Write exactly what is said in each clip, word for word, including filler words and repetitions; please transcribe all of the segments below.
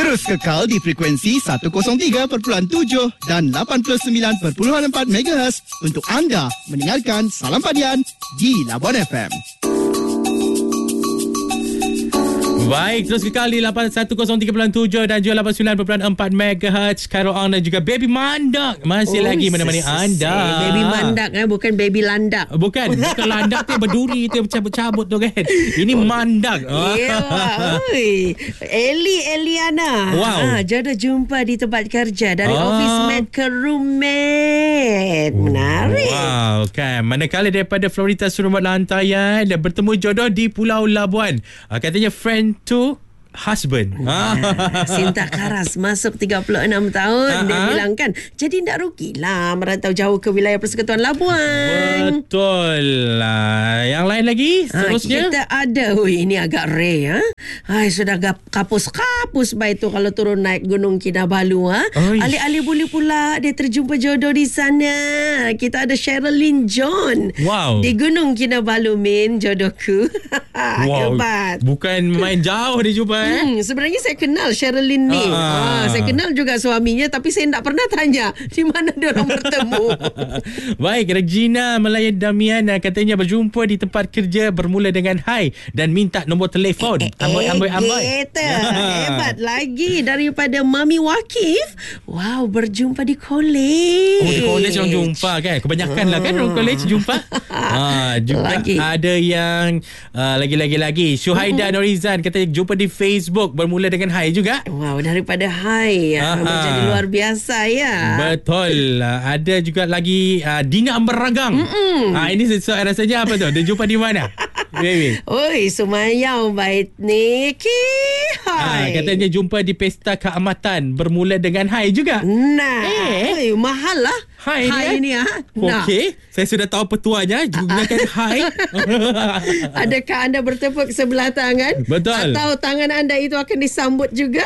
Terus kekal di frekuensi seratus tiga perpuluhan tujuh dan lapan puluh sembilan perpuluhan empat megahertz untuk anda mendengarkan Salam Padian di Labuan F M. Baik, terus kekal di lapan seratus tiga perpuluhan tujuh dan juga lapan puluh sembilan perpuluhan empat megahertz. Khairul Ong dan juga Baby Mandak masih oh, lagi menemani anda. Baby Mandak kan, bukan Baby Landak. Bukan, bukan landak tu berduri tu yang cabut-cabut tu kan. Ini Mandak. Ya, oi. Eli Eliana. Wow. Ha, jodoh jumpa di tempat kerja dari ah. office mate ke roommate. Menarik. Wow, kan. Manakala daripada Florida Seremban Lantaian dan bertemu jodoh di Pulau Labuan. Ha, katanya friend to husband. Nah, Sinta Karas masuk tiga puluh enam tahun. Dia uh-huh. bilang kan, jadi tak rugilah merantau jauh ke wilayah Persekutuan Labuan. Betul lah. Yang lain lagi seterusnya? Ha, kita ada. Ui, ini agak rare. Ha? Hai, sudah kapus-kapus baik tu kalau turun naik Gunung Kinabalu. Ha? Alih-alih boleh pula dia terjumpa jodoh di sana. Kita ada Sherilyn John. Wow. Di Gunung Kinabalu, Min, jodohku. Wow. Hebat. Bukan main jauh dia jumpa. Hmm, sebenarnya saya kenal Sherilyn ni. Ah. Ah, saya kenal juga suaminya, tapi saya tak pernah tanya di mana dia orang bertemu. Baik, Regina Melayan Damian katanya berjumpa di tempat kerja bermula dengan hai dan minta nombor telefon. Eh, eh, amboi, amboi, amboi. Gitu. Hebat lagi daripada Mami Wakif. Wow, berjumpa di kolej. Oh, di kolej orang jumpa kan. Kebanyakan lah kan orang kolej jumpa. Ah, juga lagi. Ada yang uh, lagi-lagi-lagi. Syuhaida uh-huh. Norizan katanya jumpa di Facebook bermula dengan hai juga. Wow, daripada hai ya, menjadi luar biasa ya. Betul. Ada juga lagi uh, Dina Ambaragang. Ah, ini sesuai rasanya apa tu? Dia jumpa di mana? Baby. Oi, Sumayau baik Niki. Hai. Ah, katanya jumpa di pesta keamatan bermula dengan hai juga. Nah, eh. Oi, mahal lah. Hai, hai ni ha. Okey, saya sudah tahu petuanya. Gunakan hai. Adakah anda bertepuk sebelah tangan? Betul. Atau tangan anda itu akan disambut juga?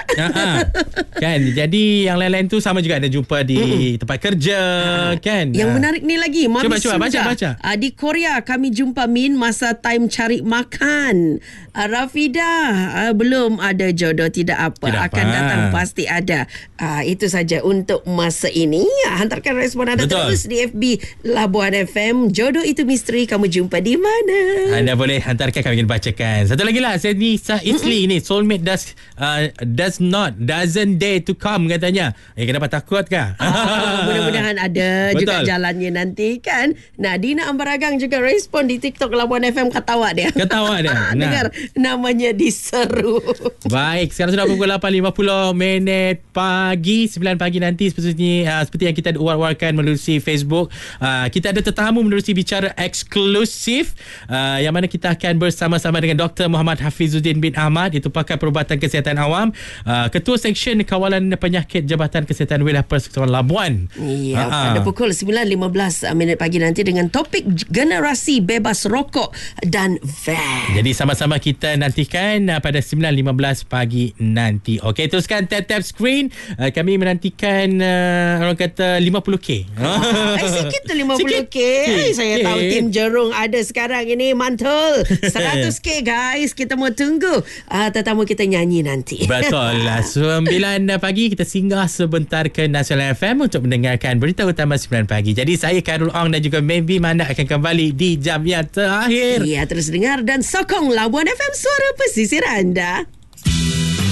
Kan, jadi yang lain-lain tu sama juga ada jumpa di mm-mm. tempat kerja, ha. kan. Yang ha. menarik ni lagi, Mami Cuba cuba baca baca. Uh, di Korea kami jumpa Min masa time cari makan. Uh, Rafida uh, belum ada jodoh, tidak apa. Tidak akan apa. datang pasti ada. Uh, itu saja untuk masa ini. Uh, hantarkan respon anda Betul. terus di F B Labuan F M. Jodoh itu misteri, kamu jumpa di mana? Anda boleh hantarkan, kami akan bacakan. Satu lagi lah, saya ni Sah Isli ni, soulmate does uh, does not doesn't dare to come katanya. Eh, kenapa takut kah? Ah, mudah-mudahan ada Betul. juga jalannya nanti kan. Nah, Dina Ambaragang juga respon di TikTok Labuan F M, ketawa dia. Ketawa dia. Nah. Dengar namanya diseru. Baik, sekarang sudah pukul lapan lima puluh minit pagi, sembilan pagi nanti seperti uh, seperti yang kita war-warkan melalui Facebook. Uh, kita ada tetamu menerusi bicara eksklusif uh, yang mana kita akan bersama-sama dengan Doktor Muhammad Hafizuddin bin Ahmad, itu pakar perubatan kesihatan awam, uh, Ketua Seksyen Kawalan Penyakit Jabatan Kesihatan Wilayah Persekutuan Labuan. Ya, uh-huh. pada pukul sembilan lima belas minit pagi nanti dengan topik generasi bebas rokok dan vape. Jadi sama-sama kita nantikan uh, pada sembilan lima belas pagi nanti. Okey, teruskan tap-tap screen. Uh, kami menantikan uh, orang kata lima puluh K. Oh, eh, sikit tu lima puluh K. Eh, saya tahu tim Jerung ada sekarang ini mantul. seratus K guys. Kita mau tunggu uh, tetamu kita nyanyi nanti. Betul lah. sembilan pagi kita singgah sebentar ke Nasional F M untuk mendengarkan berita utama sembilan pagi. Jadi saya Khairul Ong dan juga Baby Mandak akan kembali di jam yang terakhir. Ya, terus dengar dan sokong Labuan F M, suara pesisir anda.